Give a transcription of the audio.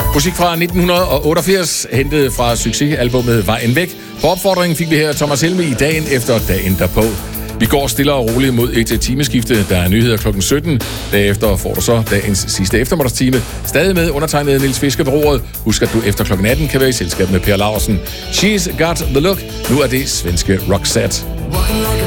Musik fra 1988, hentet fra succesalbummet Vejen Væk. På opfordringen fik vi her Thomas Helmig i dagen efter dagen derpå. Vi går stille og roligt mod et timeskifte. Der er nyheder kl. 17. Derefter får du så dagens sidste eftermiddagstime. Stadig med undertegnet Niels Fisker ved roret. Husk, at du efter kl. 18 kan være i selskab med Per Laursen. She's Got The Look. Nu er det svenske Roxette.